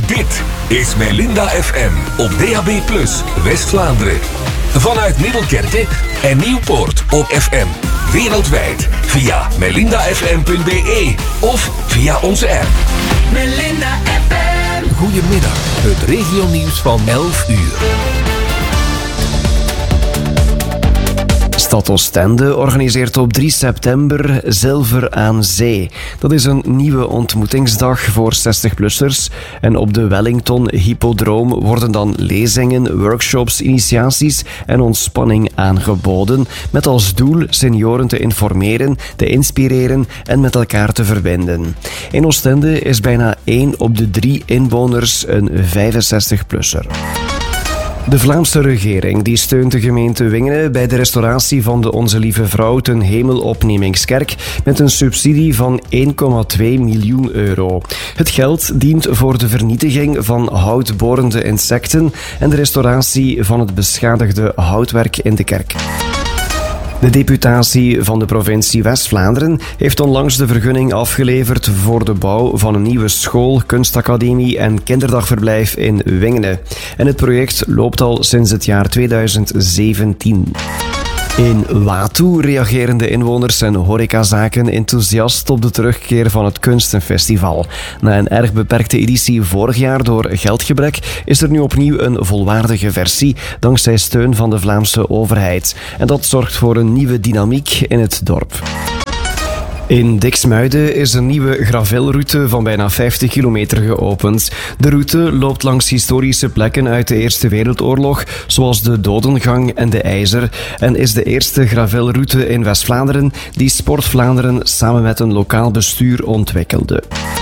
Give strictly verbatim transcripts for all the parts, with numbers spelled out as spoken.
Dit is Melinda F M op D A B plus, West-Vlaanderen. Vanuit Middelkerke en Nieuwpoort op F M. Wereldwijd via melinda f m punt b e of via onze app. Melinda F M. Goedemiddag, het regionieuws van elf uur. Stad Oostende organiseert op drie september Zilver aan Zee. Dat is een nieuwe ontmoetingsdag voor zestig-plussers. En op de Wellington Hippodroom worden dan lezingen, workshops, initiaties en ontspanning aangeboden. Met als doel senioren te informeren, te inspireren en met elkaar te verbinden. In Oostende is bijna één op de drie inwoners een vijfenzestig-plusser. De Vlaamse regering die steunt de gemeente Wingene bij de restauratie van de Onze Lieve Vrouw ten Hemelopnemingskerk met een subsidie van één komma twee miljoen euro. Het geld dient voor de vernietiging van houtborende insecten en de restauratie van het beschadigde houtwerk in de kerk. De deputatie van de provincie West-Vlaanderen heeft onlangs de vergunning afgeleverd voor de bouw van een nieuwe school, kunstacademie en kinderdagverblijf in Wingene. En het project loopt al sinds het jaar tweeduizend zeventien. In Watu reageren de inwoners en horecazaken enthousiast op de terugkeer van het Kunstenfestival. Na een erg beperkte editie vorig jaar door geldgebrek is er nu opnieuw een volwaardige versie dankzij steun van de Vlaamse overheid. En dat zorgt voor een nieuwe dynamiek in het dorp. In Diksmuide is een nieuwe gravelroute van bijna vijftig kilometer geopend. De route loopt langs historische plekken uit de Eerste Wereldoorlog, zoals de Dodengang en de IJzer, en is de eerste gravelroute in West-Vlaanderen die Sport Vlaanderen samen met een lokaal bestuur ontwikkelde.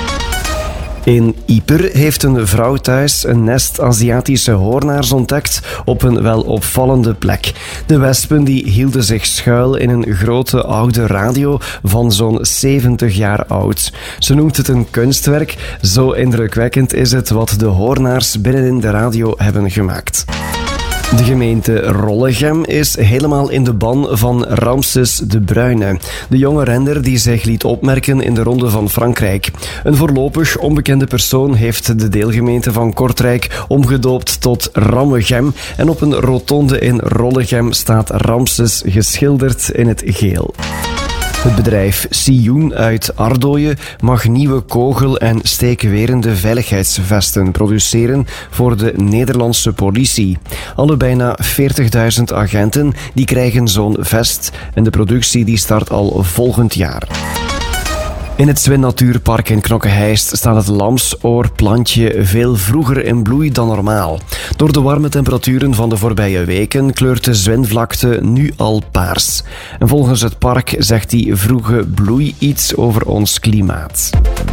In Ieper heeft een vrouw thuis een nest Aziatische hoornaars ontdekt op een wel opvallende plek. De wespen die hielden zich schuil in een grote oude radio van zo'n zeventig jaar oud. Ze noemt het een kunstwerk. Zo indrukwekkend is het wat de hoornaars binnenin de radio hebben gemaakt. De gemeente Rollegem is helemaal in de ban van Ramses de Bruyne, de jonge renner die zich liet opmerken in de Ronde van Frankrijk. Een voorlopig onbekende persoon heeft de deelgemeente van Kortrijk omgedoopt tot Rammegem en op een rotonde in Rollegem staat Ramses geschilderd in het geel. Het bedrijf Sioen uit Ardooien mag nieuwe kogel- en steekwerende veiligheidsvesten produceren voor de Nederlandse politie. Alle bijna veertigduizend agenten die krijgen zo'n vest en de productie die start al volgend jaar. In het Zwin Natuurpark in Knokke-Heist staat het lamsoorplantje veel vroeger in bloei dan normaal. Door de warme temperaturen van de voorbije weken kleurt de zwinvlakte nu al paars. En volgens het park zegt die vroege bloei iets over ons klimaat.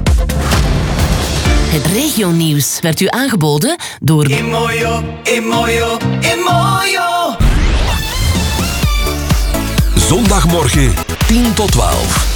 Het regionieuws werd u aangeboden door Imoyo, Imoyo, Imoyo. Zondagmorgen tien tot twaalf.